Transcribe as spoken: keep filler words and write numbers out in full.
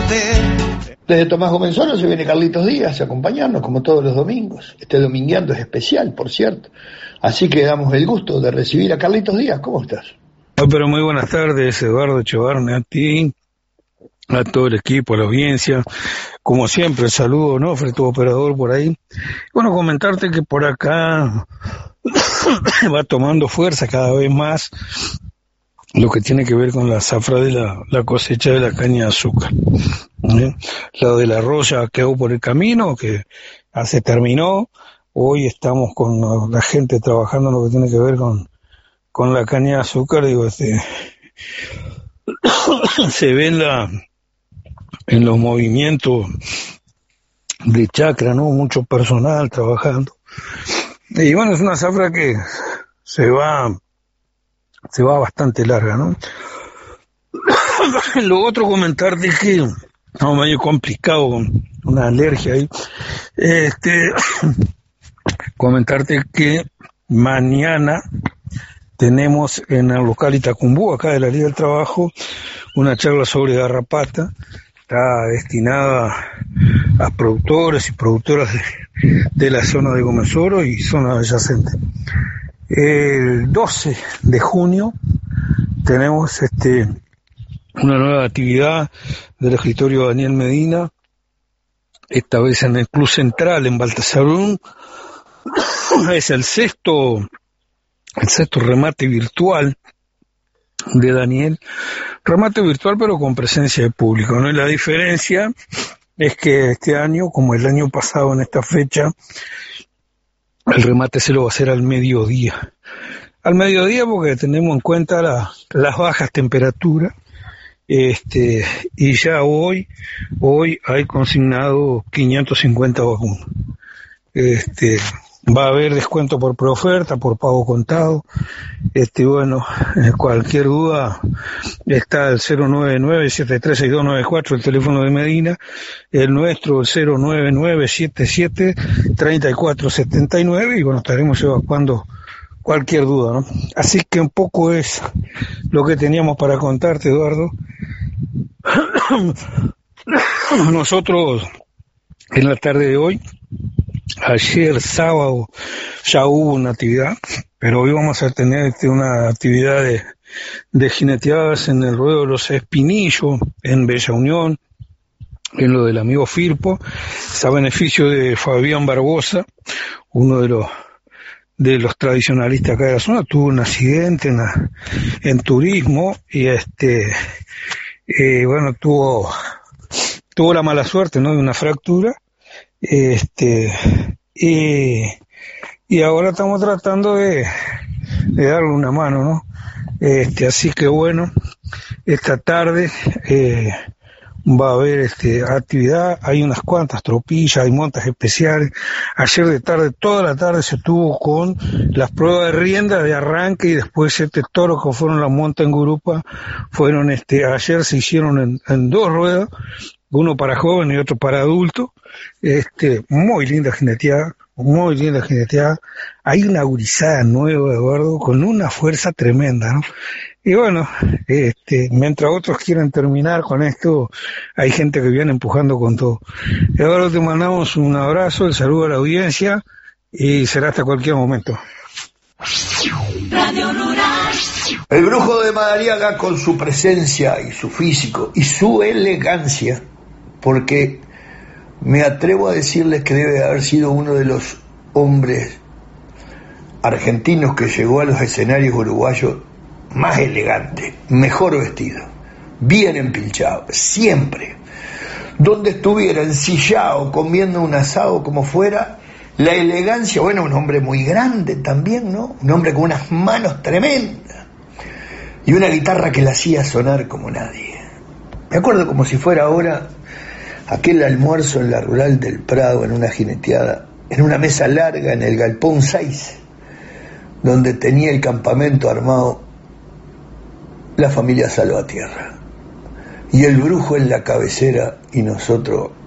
Desde Tomás Gómez Solo se viene Carlitos Díaz a acompañarnos como todos los domingos. Este domingueando es especial, por cierto. Así que damos el gusto de recibir a Carlitos Díaz. ¿Cómo estás? Oh, pero muy buenas tardes, Eduardo Echevarne, a ti, a todo el equipo, a la audiencia. Como siempre, el saludo, ¿no? Frente a tu operador por ahí. Bueno, comentarte que por acá va tomando fuerza cada vez más lo que tiene que ver con la zafra de la, la cosecha de la caña de azúcar. ¿Eh? La de la roya quedó por el camino, que ya se terminó. Hoy estamos con la gente trabajando en lo que tiene que ver con, con la caña de azúcar. Digo, este, se ve en, la, en los movimientos de chacra, ¿no? Mucho personal trabajando. Y bueno, es una zafra que se va... se va bastante larga, ¿no? Lo otro comentarte es que no, medio complicado con una alergia ahí. Este, comentarte que mañana tenemos en el local Itacumbú, acá de la Liga del Trabajo, una charla sobre garrapata. Está destinada a productores y productoras de, de la zona de Gómez Oro y zona adyacente. El doce de junio tenemos este una nueva actividad del escritorio Daniel Medina, esta vez en el Club Central en Baltasar Brum. Es el sexto, el sexto remate virtual de Daniel, remate virtual pero con presencia de público, ¿no? Y la diferencia es que este año, como el año pasado en esta fecha, el remate se lo va a hacer al mediodía. Al mediodía porque tenemos en cuenta la, las bajas temperaturas. Este, y ya hoy, hoy hay consignado quinientos cincuenta vacunas. Este, va a haber descuento por preoferta, por pago contado. Este, bueno, cualquier duda está el cero nueve nueve, siete tres seis dos nueve cuatro, el teléfono de Medina, el nuestro, el cero nueve nueve, siete siete, tres cuatro siete nueve, y bueno, estaremos evacuando cualquier duda, ¿no? Así que un poco es lo que teníamos para contarte, Eduardo. Nosotros, en la tarde de hoy, ayer sábado ya hubo una actividad, pero hoy vamos a tener este, una actividad de, de jineteadas en el ruedo de los Espinillos, en Bella Unión, en lo del amigo Firpo, es a beneficio de Fabián Barbosa, uno de los de los tradicionalistas acá de la zona. Tuvo un accidente en, la, en turismo y este eh, bueno, tuvo tuvo la mala suerte, ¿no?, de una fractura. Este, y, y ahora estamos tratando de, de darle una mano, ¿no? Este, así que bueno, esta tarde eh, va a haber este actividad, hay unas cuantas tropillas, hay montas especiales. Ayer de tarde, toda la tarde se tuvo con las pruebas de rienda de arranque y después este toro que fueron las montas en Gurupa, fueron este, ayer se hicieron en, en dos ruedas, uno para joven y otro para adulto. Este, muy linda jineteada, muy linda jineteada. Hay una gurizada nueva, Eduardo, con una fuerza tremenda, ¿no? Y bueno, este, mientras otros quieren terminar con esto, hay gente que viene empujando con todo. Eduardo, te mandamos un abrazo, el saludo a la audiencia y será hasta cualquier momento. Radio Rural. El brujo de Madariaga, con su presencia y su físico y su elegancia, porque me atrevo a decirles que debe haber sido uno de los hombres argentinos que llegó a los escenarios uruguayos más elegante, mejor vestido, bien empilchado, siempre. Donde estuviera ensillado, comiendo un asado, como fuera, la elegancia, bueno, un hombre muy grande también, ¿no? Un hombre con unas manos tremendas y una guitarra que la hacía sonar como nadie. Me acuerdo como si fuera ahora aquel almuerzo en la Rural del Prado, en una jineteada, en una mesa larga en el Galpón seis, donde tenía el campamento armado la familia Salvatierra, y el brujo en la cabecera y nosotros